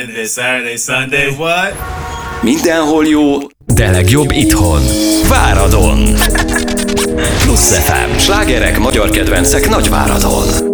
Saturday, Sunday, what? Mindenhol jó, de legjobb itthon. Váradon. Plusz FM. Slágerek, magyar kedvencek Nagyváradon.